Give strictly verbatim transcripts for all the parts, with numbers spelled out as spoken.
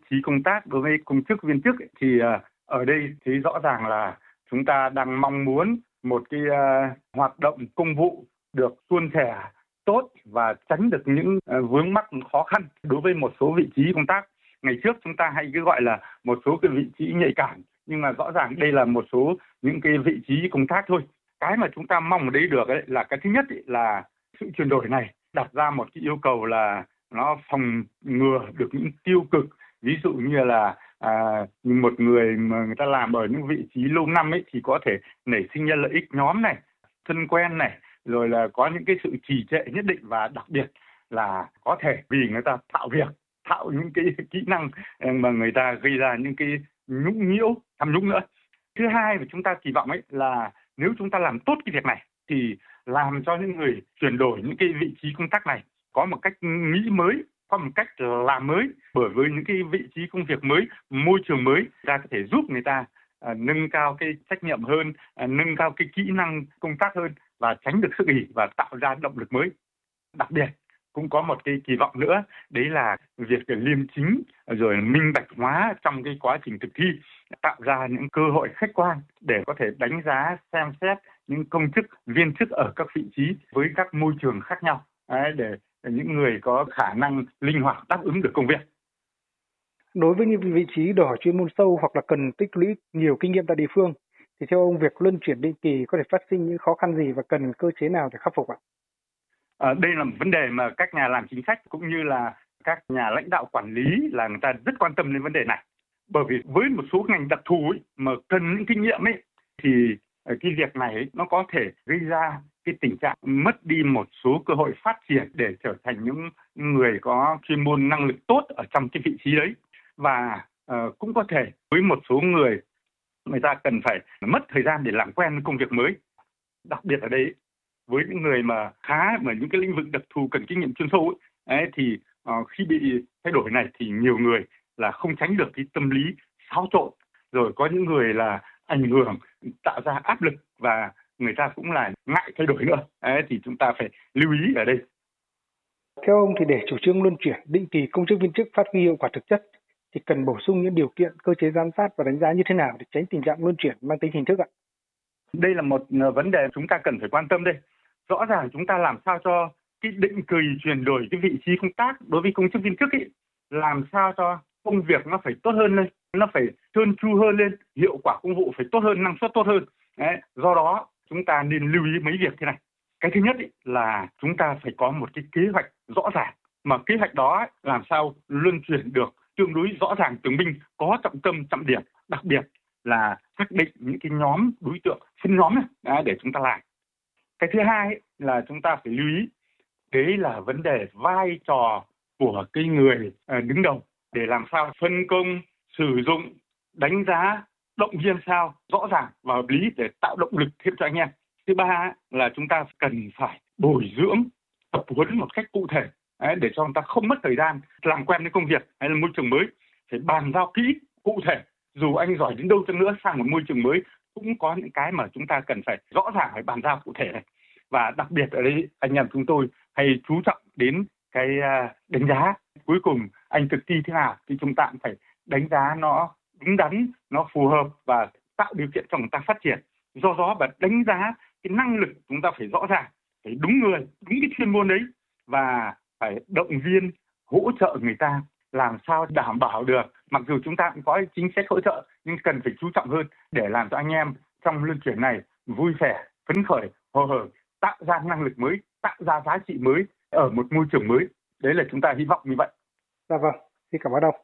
trí công tác đối với công chức viên chức ấy, thì ở đây thấy rõ ràng là chúng ta đang mong muốn một cái uh, hoạt động công vụ được suôn sẻ, tốt và tránh được những uh, vướng mắc khó khăn đối với một số vị trí công tác. Ngày trước chúng ta hay cứ gọi là một số cái vị trí nhạy cảm, nhưng mà rõ ràng đây là một số những cái vị trí công tác thôi. Cái mà chúng ta mong ở đây được ấy là cái thứ nhất ấy là sự chuyển đổi này đặt ra một cái yêu cầu là nó phòng ngừa được những tiêu cực. Ví dụ như là à, một người mà người ta làm ở những vị trí lâu năm ấy thì có thể nảy sinh ra lợi ích nhóm này, thân quen này, rồi là có những cái sự trì trệ nhất định, và đặc biệt là có thể vì người ta thạo việc, thạo những cái kỹ năng mà người ta gây ra những cái nhũng nhiễu, tham nhũng nữa. Thứ hai mà chúng ta kỳ vọng ấy là nếu chúng ta làm tốt cái việc này thì làm cho những người chuyển đổi những cái vị trí công tác này có một cách nghĩ mới, có một cách làm mới, bởi với những cái vị trí công việc mới, môi trường mới, ta có thể giúp người ta à, nâng cao cái trách nhiệm hơn, à, nâng cao cái kỹ năng công tác hơn và tránh được sức ỉ và tạo ra động lực mới. Đặc biệt cũng có một cái kỳ vọng nữa, đấy là việc liêm chính rồi minh bạch hóa trong cái quá trình thực thi, tạo ra những cơ hội khách quan để có thể đánh giá, xem xét những công chức, viên chức ở các vị trí với các môi trường khác nhau, đấy, để những người có khả năng linh hoạt đáp ứng được công việc. Đối với những vị trí đòi hỏi chuyên môn sâu hoặc là cần tích lũy nhiều kinh nghiệm tại địa phương, thì theo ông việc luân chuyển định kỳ có thể phát sinh những khó khăn gì và cần cơ chế nào để khắc phục ạ? À, đây là một vấn đề mà các nhà làm chính sách cũng như là các nhà lãnh đạo quản lý là người ta rất quan tâm đến vấn đề này. Bởi vì với một số ngành đặc thù ấy, mà cần những kinh nghiệm ấy, thì cái việc này ấy, nó có thể gây ra cái tình trạng mất đi một số cơ hội phát triển để trở thành những người có chuyên môn năng lực tốt ở trong cái vị trí đấy. Và uh, cũng có thể với một số người, người ta cần phải mất thời gian để làm quen với công việc mới. Đặc biệt ở đây, với những người mà khá ở những cái lĩnh vực đặc thù cần kinh nghiệm chuyên sâu ấy, ấy thì uh, khi bị thay đổi này thì nhiều người là không tránh được cái tâm lý xáo trộn, rồi có những người là ảnh hưởng, tạo ra áp lực và người ta cũng là ngại thay đổi nữa. Đấy, thì chúng ta phải lưu ý ở đây. Theo ông thì để chủ trương luân chuyển định kỳ công chức viên chức phát huy hiệu quả thực chất thì cần bổ sung những điều kiện, cơ chế giám sát và đánh giá như thế nào để tránh tình trạng luân chuyển mang tính hình thức ạ? Đây là một vấn đề chúng ta cần phải quan tâm đây. Rõ ràng chúng ta làm sao cho cái định kỳ chuyển đổi cái vị trí công tác đối với công chức viên chức ấy, làm sao cho công việc nó phải tốt hơn lên, nó phải trơn tru hơn lên, hiệu quả công vụ phải tốt hơn, năng suất tốt hơn. Đấy, do đó chúng ta nên lưu ý mấy việc thế này. Cái thứ nhất ý, là chúng ta phải có một cái kế hoạch rõ ràng, mà kế hoạch đó ấy, làm sao luân chuyển được tương đối rõ ràng, từng binh, có trọng tâm, trọng điểm, đặc biệt là xác định những cái nhóm đối tượng, phân nhóm này, đấy, để chúng ta làm. Cái thứ hai ấy, là chúng ta phải lưu ý, đấy là vấn đề vai trò của cái người đứng đầu để làm sao phân công, sử dụng, đánh giá, động viên sao rõ ràng và hợp lý để tạo động lực thêm cho anh em. Thứ ba là chúng ta cần phải bồi dưỡng, tập huấn một cách cụ thể để cho chúng ta không mất thời gian làm quen với công việc hay là môi trường mới. Phải bàn giao kỹ, cụ thể. Dù anh giỏi đến đâu chăng nữa, sang một môi trường mới cũng có những cái mà chúng ta cần phải rõ ràng, phải bàn giao cụ thể này. Và đặc biệt ở đây anh em chúng tôi hay chú trọng đến cái đánh giá. Cuối cùng anh thực thi thế nào thì chúng ta cũng phải đánh giá nó đúng đắn, nó phù hợp và tạo điều kiện cho người ta phát triển. Do đó và đánh giá cái năng lực chúng ta phải rõ ràng, phải đúng người, đúng cái chuyên môn đấy, và phải động viên, hỗ trợ người ta làm sao đảm bảo được. Mặc dù chúng ta cũng có chính sách hỗ trợ nhưng cần phải chú trọng hơn để làm cho anh em trong luân chuyển này vui vẻ, phấn khởi, hồ hởi, tạo ra năng lực mới, tạo ra giá trị mới ở một môi trường mới. Đấy là chúng ta hy vọng như vậy. Dạ vâng, xin cảm ơn ông.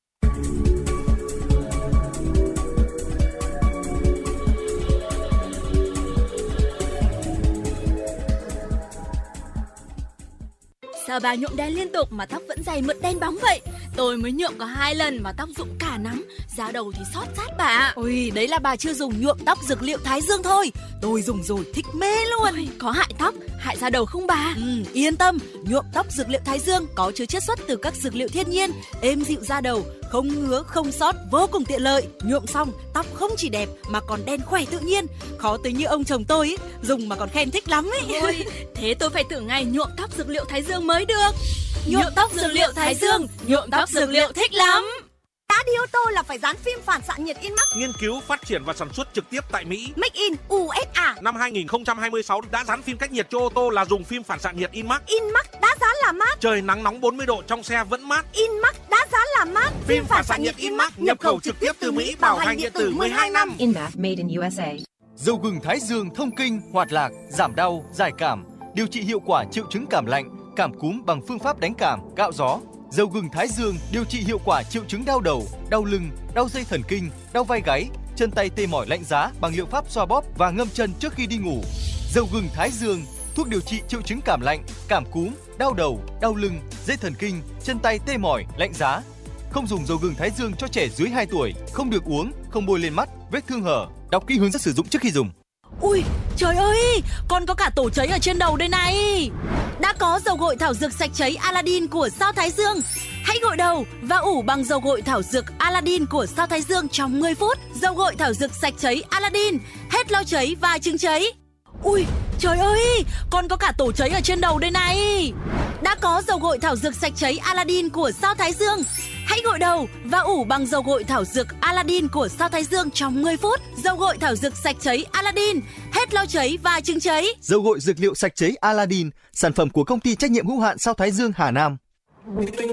Sao bà nhuộm đen liên tục mà tóc vẫn dày mượt đen bóng vậy? Tôi mới nhuộm có hai lần mà tóc rụng cả nắm, da đầu thì xót xát bà. Ôi, đấy là bà chưa dùng nhuộm tóc dược liệu Thái Dương thôi. Tôi dùng rồi thích mê luôn. Ôi, có hại tóc, hại da đầu không bà? Ừ, yên tâm, nhuộm tóc dược liệu Thái Dương có chứa chiết xuất từ các dược liệu thiên nhiên, êm dịu da đầu, không ngứa, không xót, vô cùng tiện lợi. Nhuộm xong, tóc không chỉ đẹp mà còn đen khỏe tự nhiên. Khó tới như ông chồng tôi ấy, dùng mà còn khen thích lắm ấy. Ôi, thế tôi phải thử ngày nhuộm tóc dược liệu Thái Dương mới được. Nhuộm tóc dược liệu Thái Dương, nhuộm tóc dược liệu thích lắm. đi ô tô là phải dán phim phản xạ nhiệt Inmax. Nghiên cứu, phát triển và sản xuất trực tiếp tại Mỹ. Make in u ét a. Năm hai nghìn không trăm hai mươi sáu đã dán phim cách nhiệt cho ô tô là dùng phim phản xạ nhiệt Inmax. Inmax đã dán là mát. Trời nắng nóng bốn mươi độ trong xe vẫn mát. Inmax đã dán là mát. Phim phản xạ nhiệt Inmax nhập khẩu trực tiếp từ Mỹ, bảo hành điện tử mười hai năm. Inmax made in u ét a. Dầu gừng Thái Dương thông kinh, hoạt lạc, giảm đau, giải cảm, điều trị hiệu quả triệu chứng cảm lạnh, cảm cúm bằng phương pháp đánh cảm, cạo gió. Dầu gừng Thái Dương điều trị hiệu quả triệu chứng đau đầu, đau lưng, đau dây thần kinh, đau vai gáy, chân tay tê mỏi lạnh giá bằng liệu pháp xoa bóp và ngâm chân trước khi đi ngủ. Dầu gừng Thái Dương, thuốc điều trị triệu chứng cảm lạnh, cảm cúm, đau đầu, đau lưng, dây thần kinh, chân tay tê mỏi, lạnh giá. Không dùng dầu gừng Thái Dương cho trẻ dưới hai tuổi, không được uống, không bôi lên mắt, vết thương hở. Đọc kỹ hướng dẫn sử dụng trước khi dùng. Ui, trời ơi, con có cả tổ cháy ở trên đầu đây này. Đã có dầu gội thảo dược sạch cháy Aladdin của Sao Thái Dương. Hãy gội đầu và ủ bằng dầu gội thảo dược Aladdin của Sao Thái Dương trong mười phút. Dầu gội thảo dược sạch cháy Aladdin, hết lo cháy và chứng cháy. Ui, trời ơi, con có cả tổ cháy ở trên đầu đây này. Đã có dầu gội thảo dược sạch cháy Aladdin của Sao Thái Dương. Hãy gội đầu và ủ bằng dầu gội thảo dược Aladdin của Sao Thái Dương trong mười phút. Dầu gội thảo dược sạch cháy Aladdin, hết lo cháy và chứng cháy. Dầu gội dược liệu sạch cháy Aladdin, sản phẩm của công ty trách nhiệm hữu hạn Sao Thái Dương Hà Nam.